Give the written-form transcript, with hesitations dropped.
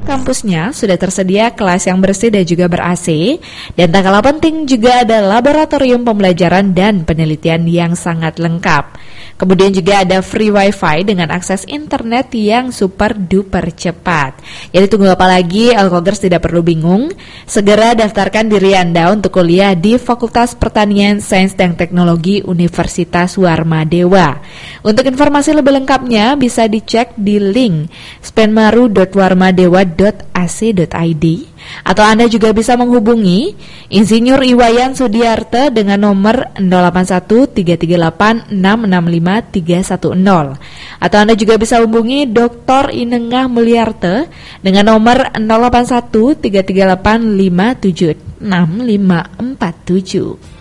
Kampusnya sudah tersedia kelas yang bersih dan juga ber-AC, dan tak kalah penting juga ada laboratorium pembelajaran dan penelitian yang sangat lengkap. Kemudian juga ada free wifi dengan akses internet yang super duper cepat. Jadi tunggu apa lagi, Alkogers tidak perlu bingung. Segera daftarkan diri Anda untuk kuliah di Fakultas Pertanian, Sains dan Teknologi Universitas Warmadewa. Untuk informasi lebih lengkapnya bisa dicek di link spenmaru.warmadewa.ac.id, atau Anda juga bisa menghubungi Insinyur Iwayan Sudiarte dengan nomor 081338665310, atau Anda juga bisa hubungi Dr. Inengah Mulyarte dengan nomor 081338576547.